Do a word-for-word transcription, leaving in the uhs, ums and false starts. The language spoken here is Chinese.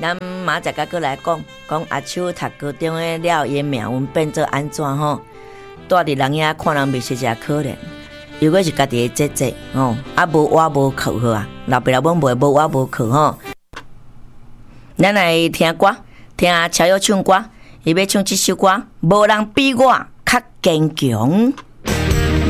咱明仔载再来讲，讲阿秋读高中的了，伊命运变做安怎吼？住伫人遐看人袂实诚可怜，如果是家己的姐姐吼，啊无我无靠好啊，老爸老母袂无我无靠吼。咱来听歌，听乔友唱歌，伊要唱这首歌，无人比我较坚强。